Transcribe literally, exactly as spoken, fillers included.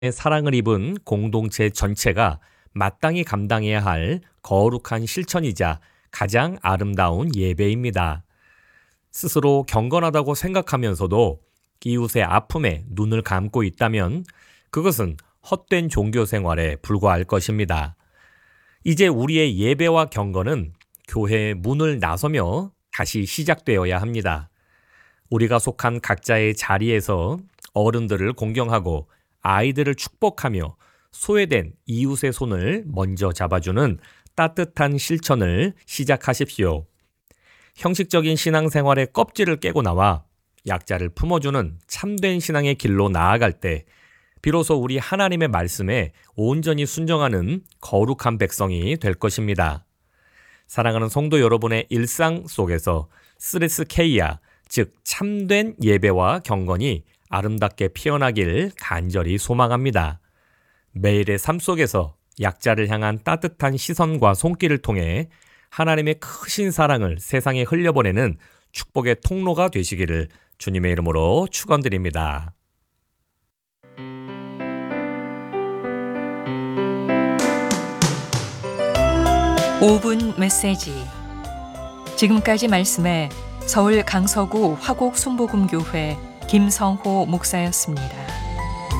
사랑을 입은 공동체 전체가 마땅히 감당해야 할 거룩한 실천이자 가장 아름다운 예배입니다. 스스로 경건하다고 생각하면서도 이웃의 아픔에 눈을 감고 있다면 그것은 헛된 종교 생활에 불과할 것입니다. 이제 우리의 예배와 경건은 교회의 문을 나서며 다시 시작되어야 합니다. 우리가 속한 각자의 자리에서 어른들을 공경하고 아이들을 축복하며 소외된 이웃의 손을 먼저 잡아주는 따뜻한 실천을 시작하십시오. 형식적인 신앙생활의 껍질을 깨고 나와 약자를 품어주는 참된 신앙의 길로 나아갈 때 비로소 우리 하나님의 말씀에 온전히 순종하는 거룩한 백성이 될 것입니다. 사랑하는 성도 여러분의 일상 속에서 스레스케이아, 즉 참된 예배와 경건이 아름답게 피어나길 간절히 소망합니다. 매일의 삶 속에서 약자를 향한 따뜻한 시선과 손길을 통해 하나님의 크신 사랑을 세상에 흘려보내는 축복의 통로가 되시기를 주님의 이름으로 축원드립니다. 오 분 메시지. 지금까지 말씀에 서울 강서구 화곡 순복음교회 김성호 목사였습니다.